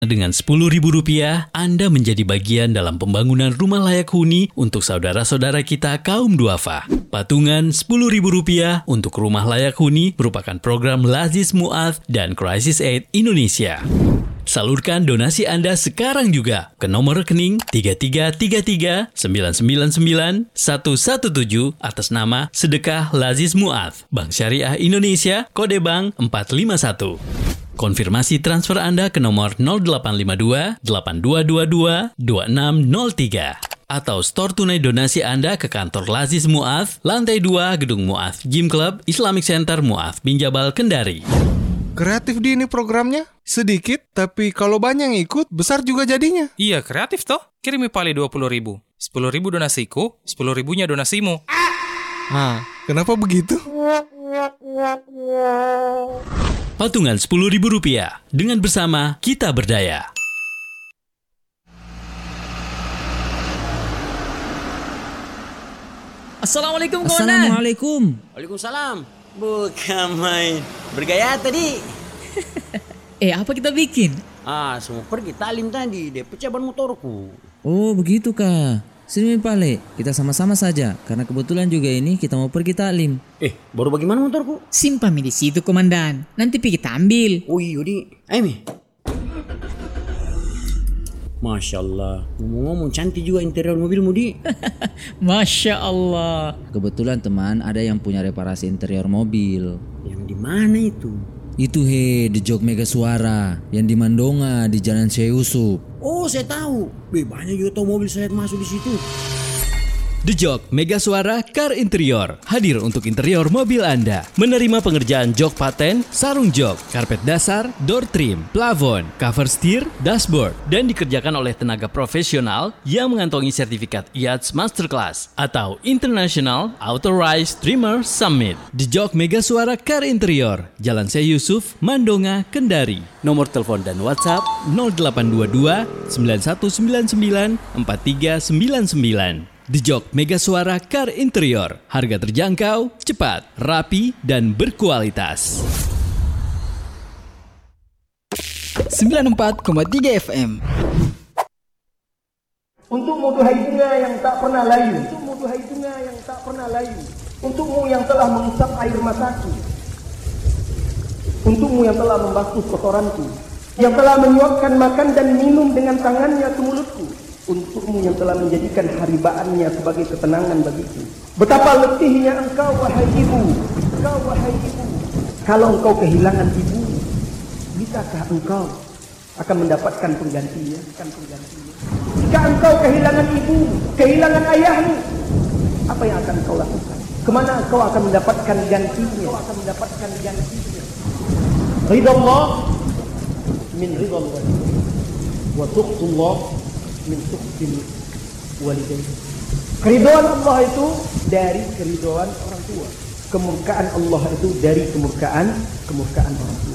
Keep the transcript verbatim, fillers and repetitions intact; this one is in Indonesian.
Dengan sepuluh ribu rupiah, Anda menjadi bagian dalam pembangunan rumah layak huni untuk saudara-saudara kita kaum duafa. Patungan sepuluh ribu rupiah untuk rumah layak huni merupakan program Lazis Mu'adz dan Crisis Aid Indonesia. Salurkan donasi Anda sekarang juga ke nomor rekening tiga tiga tiga tiga sembilan sembilan sembilan satu satu tujuh atas nama Sedekah Lazis Mu'adz, Bank Syariah Indonesia, kode bank empat lima satu. Konfirmasi transfer Anda ke nomor nol delapan lima dua delapan dua dua dua dua enam nol tiga atau store tunai donasi Anda ke kantor Lazis Mu'adz, lantai dua Gedung Mu'adz Gym Club Islamic Center Mu'adz bin Jabal, Kendari. Kreatif di ini programnya. Sedikit, tapi kalau banyak yang ikut, besar juga jadinya. Iya, kreatif toh. Kirimi pali dua puluh ribu. sepuluh ribu donasiku, sepuluh ribunya donasimu. Nah, kenapa begitu? Patungan sepuluh ribu rupiah. Dengan bersama, kita berdaya. Assalamualaikum, Komandan. Assalamualaikum. Waalaikumsalam. Bukan main. Bergaya tadi. Eh, apa kita bikin? Ah, semua pergi talim tadi. Dia pecah ban motorku. Oh, begitu kah? Sini Pale, kita sama-sama saja. Karena kebetulan juga ini kita mau pergi taklim. Eh, baru bagaimana motorku? Simpan di situ, Komandan. Nanti pergi kita ambil. Oh iya, di. Ayo, Mi. Masya Allah. Ngomong-ngomong cantik juga interior mobilmu, Di. Masya Allah. Kebetulan teman ada yang punya reparasi interior mobil. Yang di mana itu? Itu he, di Jog Mega Suara. Yang di Mandonga, di Jalan Syekh Yusuf. Oh, saya tahu. Be, banyak juga tahu mobil saya masuk di situ. The Jog Mega Suara Car Interior hadir untuk interior mobil Anda. Menerima pengerjaan jok paten, sarung jok, karpet dasar, door trim, plafon, cover steer, dashboard, dan dikerjakan oleh tenaga profesional yang mengantongi sertifikat I A T S Masterclass atau International Authorized Trimmer Summit. The Jog Mega Suara Car Interior, Jalan Syekh Yusuf, Mandonga, Kendari. Nomor telepon dan WhatsApp nol delapan dua dua sembilan satu sembilan sembilan empat tiga sembilan sembilan. The Jog Mega Suara Car Interior. Harga terjangkau, cepat, rapi, dan berkualitas. sembilan puluh empat koma tiga F M. Untukmu duhai bunga yang tak pernah layu, untukmu duhai bunga yang tak pernah layu, untukmu yang telah mengusap air mataku, untukmu yang telah membasuh kotoranku, yang telah menyuapkan makan dan minum dengan tangannya ke mulutku, untukmu yang telah menjadikan haribaannya sebagai ketenangan bagiku. Betapa letihnya engkau wahai ibu, engkau wahai ibu. Kalau engkau kehilangan ibu, bisakah engkau akan mendapatkan penggantinya? Akan penggantinya. Jika engkau kehilangan ibu, kehilangan ayahmu, apa yang akan engkau lakukan? Kemana engkau akan mendapatkan gantinya? Engkau akan mendapatkan gantinya. Ridha Allah min ridha Allah, wa tuqtullah min tuqtil walidain. Keridhaan Allah itu dari keridhaan orang tua. Kemurkaan Allah itu dari kemurkaan kemurkaan orang tua.